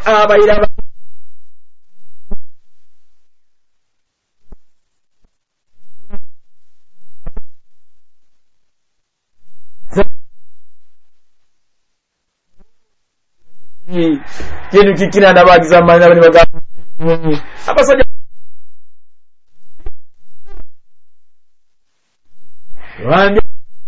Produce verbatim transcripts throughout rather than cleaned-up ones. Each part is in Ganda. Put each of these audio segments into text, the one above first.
abayira Kinu kikina nabagiza amanya bali baga abasajja Rwanda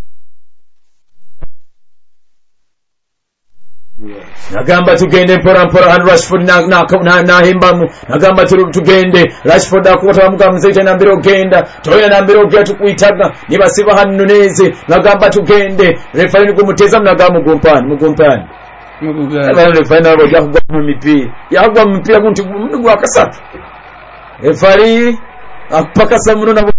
Nagamba tugende mpora mpora and Rashford na na na, na himbamu nagamba tugende Rashford akota bamuga muzete na mbiro genda toya na mbiro gya tukuitaga nibasiba hano neze nagamba tugende refa ni kumuteza nagamba mugumpani mugumpani Abana final bajya kugwa mu mipira yagwa mu mipira kunti gwa kasatu refari apaka samuno na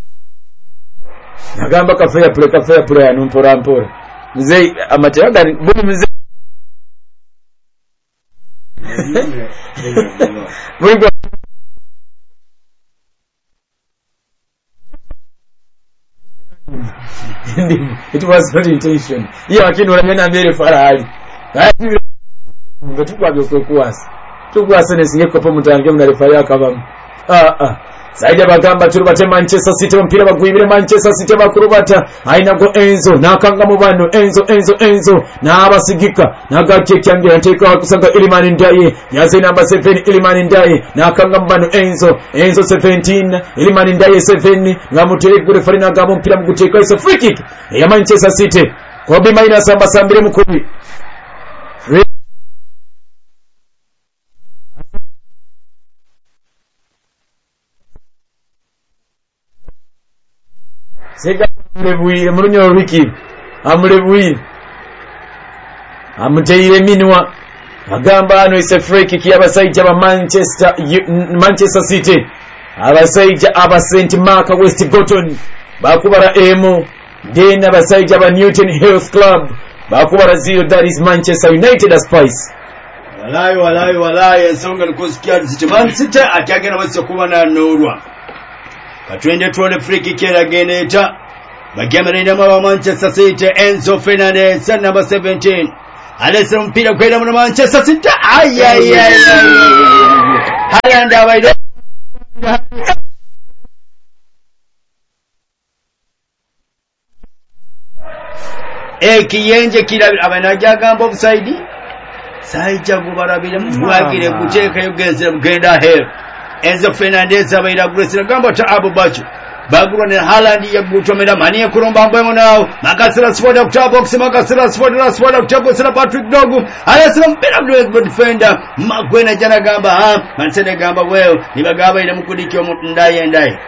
nagamba kafaya play kafaya play ya mpora mpora mzee amatera gani buni mzee Mwigo It was not intention. Yeah, lakini wanamena mbele farahali. Hadi ngotukwa byokwekuwasa. Tukwasa nesingeko pa mutange munalifaya akabamu. Ah ah. Saija bagamba turubate Manchester City mpira bagwibire Manchester City bakurubata ainago Enzo nakanga mu bano Enzo Enzo Enzo na abasigika nagake kyange yateka kusanga Iliman Ndaye yaze number seven Iliman Ndaye nakanga mu bano Enzo Enzo seventeen Iliman Ndaye seven ngamutere kure farina gabo mpira muguteka isa free kick ya Manchester City Kobe minus ambasambire mukubi Sega mlebuire mulunyo wiki amlebuire amteire minwa agamba ano ise free kick y'abasajja ba Manchester Manchester City abasajja aba Saint Mark West Gorton bakubara emu then abasajja ba Newton Health Club bakubara zero that is Manchester United as Spice walai walai walai ensonga likusikia City Man City atyagena bose kubana norwa Katwende tuone free kick erageneta bagemerera mu Manchester City Enzo Fernandez number seventeen alesa mpira kwenda mu Manchester City ay ay ay Haaland abaida ekiyenje kirabira abanaja gamba offside saija gubarabire mugwagire guteka yogenzera mugenda here Enzo Fernandez abaira Grace gamba ta Abubachi bagurwa ne Haaland yagutomera mani yakuromba mbemo nao makasira sport of box makasira sport na sport of box na Patrick Dogu ayasira mpira good defender magwena jana gamba ha mansene gamba well nibagaba ile mukudikyo ndaye ndaye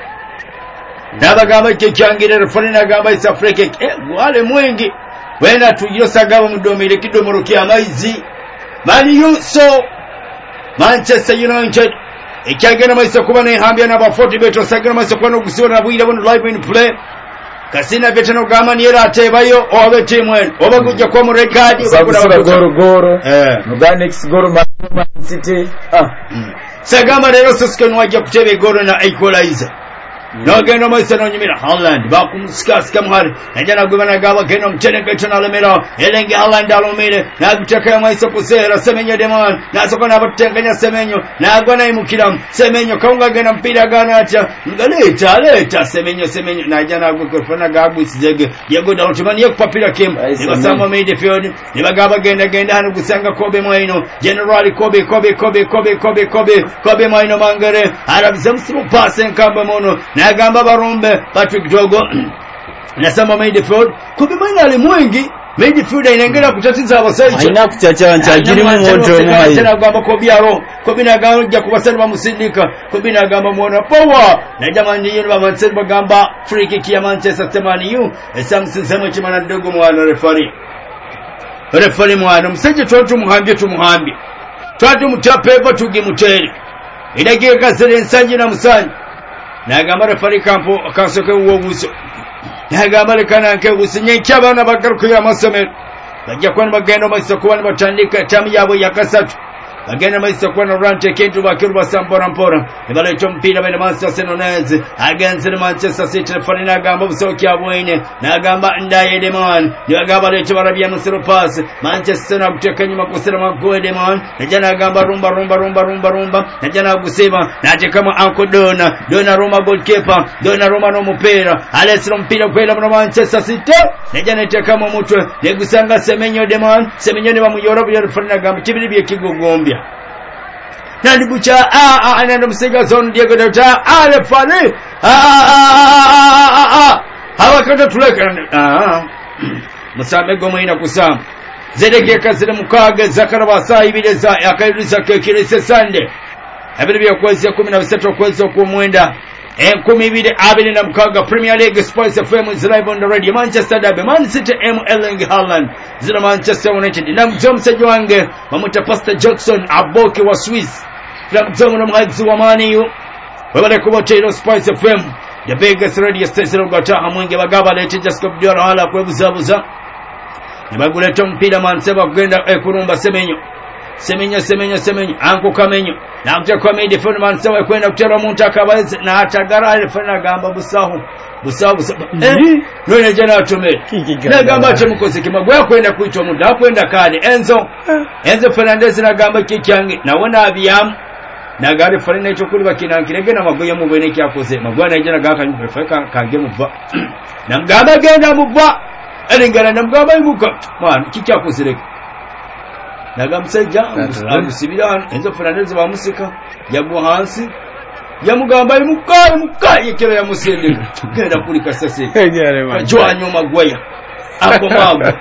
ndaba gamba kichangira referina gamba isa free kick eh wale mwingi wena tuyosa gaba mudomire kidomoro kya maizi mani yuso Manchester United Ikyagena maisa kubana ihambia na ba forty beto sagena maisa kwano gusiwa na buira bono live in play kasina betano gama ni era atebayo obe timwen oba kujja kwa mu red card bakura goro goro eh Muganix goro Man City ah mm. Sagama lero sosken wajja kutebe goro na equalizer no geno maisa no nyimira Haaland bakumsikasika muhari najana gwibana gaba geno mtene ketona lemero elenge Haaland alomere na gutaka maisa kusera semenyo deman na sokona abatenganya semenyo na agwana imukiram semenyo kaunga gena mpira gana acha ngaleta leta semenyo semenyo najana gwikofana gabu sizege yego da otimani yakupapira kim nibasama midfield nibagaba genda genda hanu gusanga Kobe Maino General Kobe Kobe Kobe Kobe Kobe Kobe Kobe Maino mangere arabizamsru pasen kamba mono Nagamba barombe Patrick Dogo nasema midfield Kobe Maino ali mwingi midfield inaendelea kutatiza abasaicha haina kuchacha nchagiri mu moto mu hayi nagamba Kobe aro Kobe nagamba kubasana bamusindika Kobe nagamba muona power na jamani yino bamanse bagamba free kick ya Manchester City yu esamsi sema chimana Dogo mwana referee referee mwana mseje tontu muhambye tumuhambye twatu mutapepa tugimutere idagika kasere nsanje na musanje Nagamba referee kampo akasoke uwo buso Nagamba lekana nke businye cyabana bagaruka ya masomero bajya kwani bagenda maisa kubana batandika tamu yabo yakasatu agenda maisha kwa na rante kentu bakiru basambora mpora ibale chompira bene Manchester United against Manchester City fanina gamba busoki abwine na gamba ndaye deman ya gamba lecho barabia musiro pass Manchester na kuteka nyuma kusira magwe deman na jana gamba rumba rumba rumba rumba rumba na jana gusema na ate kama anko dona dona Roma goalkeeper dona Roma no mupira alesiro mpira kwela mu Manchester City na jana ate kama mutwe ne gusanga Semenyo deman Semenyo ne bamuyorobo ya fanina gamba kibiri bye kigogombya nandi bucha a a ananda msiga zone Diego Dota ale fani a a a hawa kata tuleka a musame goma ina kusama zedege kazire mukaga zakaraba saibile za yakairuza kekirese sande abiri bya kwezi kumi na bitatu kwezi kumwenda kumi ibiri abiri na mukaga Premier League Sports F M is live on the radio Manchester Derby Man City M Erling Haaland zina Manchester United na mjomseji wange mamuta Pastor Jackson aboki wa Swiss na mjomno mhazi wa Maniu wabale kubotero Sports F M the biggest radio station gata hamwenge bagaba lete Jacob Diora hala kwebuzabuza nibaguleta mpira manseba kugenda ekurumba Semenyo Semenyo Semenyo Semenyo anko Kamenyo na mtaka kwa midfield manseba kwenda kutera muntu akabaze na atagara alifanya gamba busahu busahu busahu eh none jana atumere na gamba chemukoze kimagwa kwenda kuitwa muntu akwenda kadi Enzo Enzo Fernandez na gamba kikyange nawona abiyamu na gari farina icho kuri bakinankirege na magoya mu bwene kyakoze magwana jana gaka nyufeka kange muva na mgamba genda muva elingana na mgamba ibuka man kikyakozereka nagamseja agusibira Enzo Fernandez bamusika yagwa hansi yamugamba imuka imuka yekero yamusendeka genda kuri kasase kajwa nyuma gwaya ako mago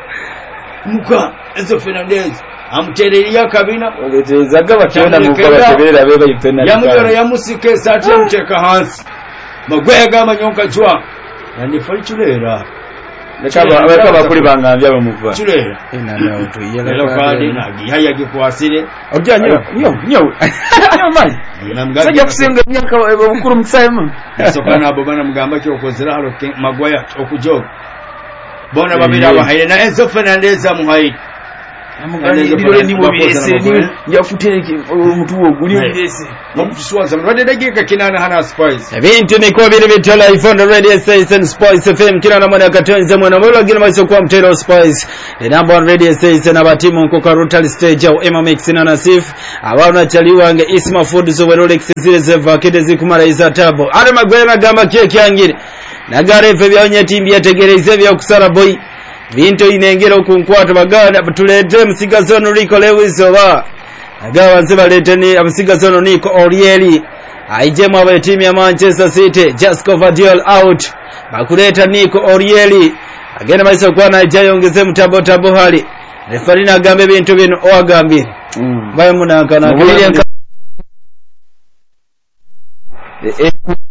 muka Enzo Fernandez amutereriya kabina ogetezaga bakiona muko batebera beba yipena yamugero yamusike sati yamuteka hansi magwaya gama nyonka jwa nandi farichulera Nekaba abaka bakuri bangambya bamuva. Chulera. Ina na uto yela. Yela kadi na gihaya gikwasire. Obya nyo nyo nyo. Nyo mai. Sajja kusenga myaka bakuru mtsayema. Sokana abo bana mugamba ki okozera halo magwaya okujoga. Bona babira bahaye na Enzo Fernandez amuhaye. Amugani ndiro ni mubirese ni yafutereke omutu oguli mubirese. Nokutuswaza mrade dagika kinana hana spice. Ebintu niko bire bitala ifondo radio station Spice F M kinana mwana katonze mwana mulo gina maiso kwa mtelo Spice. The number one radio station abatimu nko karutal stage au M M X na Nasif. Abana chaliwa nge Isma Food zo Rolex zile zeva kede zikumara iza tabo. Are magwena gamba keke yangire. Nagare fe byonye timbi yategereze bya kusara boy. Vinto inengera okunkwata baganda tulete msigazono Rico Lewis oba agawa nzeba leteni amsigazono Nico Orieli aijema wa timu ya Manchester City Jasko Vadiol out bakuleta Nico Orieli agenda maisa kwa na jayongeze mtabo tabo hali referina agambe bintu bino oagambire mm. Baye munakana